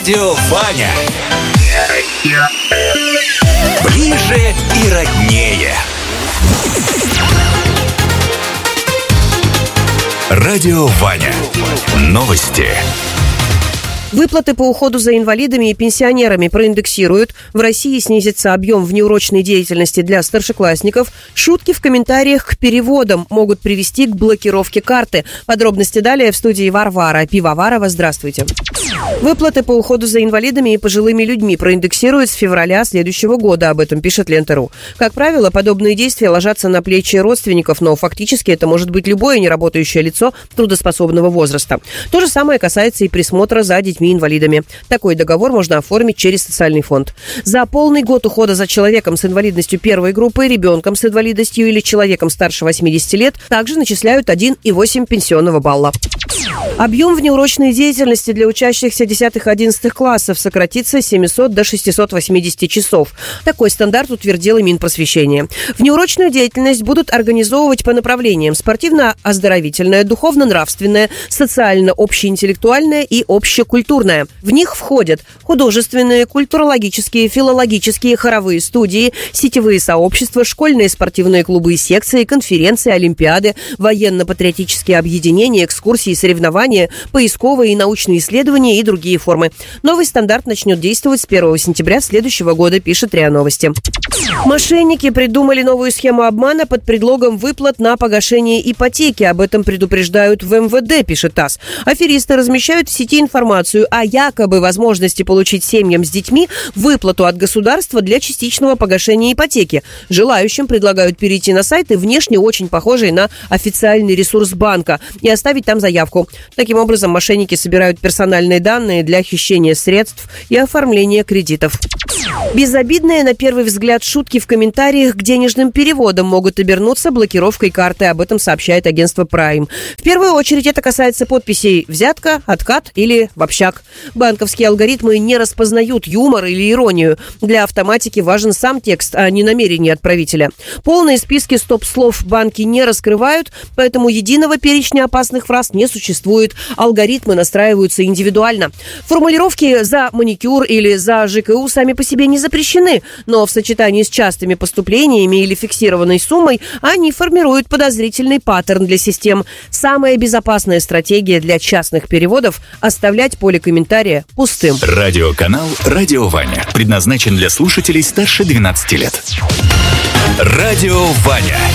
Радио Ваня. Ближе и роднее. Радио Ваня. Новости. Выплаты по уходу за инвалидами и пенсионерами проиндексируют. В России снизится объем внеурочной деятельности для старшеклассников. Шутки в комментариях к переводам могут привести к блокировке карты. Подробности далее в студии Варвара Пивоварова. Здравствуйте. Выплаты по уходу за инвалидами и пожилыми людьми проиндексируют с февраля следующего года. Об этом пишет Лента.ру. Как правило, подобные действия ложатся на плечи родственников, но фактически это может быть любое неработающее лицо трудоспособного возраста. То же самое касается и присмотра за детьми-инвалидами. Такой договор можно оформить через социальный фонд. За полный год ухода за человеком с инвалидностью первой группы, ребенком с инвалидностью или человеком старше 80 лет также начисляют 1,8 пенсионного балла. Объем внеурочной деятельности для учащихся 10-11 классов сократится с 700 до 680 часов. Такой стандарт утвердило Минпросвещение. Внеурочную деятельность будут организовывать по направлениям: спортивно-оздоровительная, духовно-нравственная, социально-общеинтеллектуальная и общекультурная. В них входят художественные, культурологические, филологические, хоровые студии, сетевые сообщества, школьные спортивные клубы и секции, конференции, олимпиады, военно-патриотические объединения, экскурсии, соревнования, поисковые и научные исследования и другие формы. Новый стандарт начнет действовать с 1 сентября следующего года, пишет РИА Новости. Мошенники придумали новую схему обмана под предлогом выплат на погашение ипотеки. Об этом предупреждают в МВД, пишет ТАСС. Аферисты размещают в сети информацию о якобы возможности получить семьям с детьми выплату от государства для частичного погашения ипотеки. Желающим предлагают перейти на сайты, внешне очень похожие на официальный ресурс банка, и оставить там заявку. Таким образом, мошенники собирают персональные данные для хищения средств и оформления кредитов. Безобидные, на первый взгляд, шутки в комментариях к денежным переводам могут обернуться блокировкой карты. Об этом сообщает агентство Prime. В первую очередь это касается подписей «взятка», «откат» или «в общак». Банковские алгоритмы не распознают юмор или иронию. Для автоматики важен сам текст, а не намерение отправителя. Полные списки стоп-слов банки не раскрывают, поэтому единого перечня опасных фраз не существует. Алгоритмы настраиваются индивидуально. Формулировки «за маникюр» или «за ЖКУ» сами по себе не запрещены, но в сочетании с частыми поступлениями или фиксированной суммой они формируют подозрительный паттерн для систем. Самая безопасная стратегия для частных переводов – оставлять поле комментария пустым. Радиоканал «Радио Ваня» предназначен для слушателей старше 12 лет. Радио Ваня.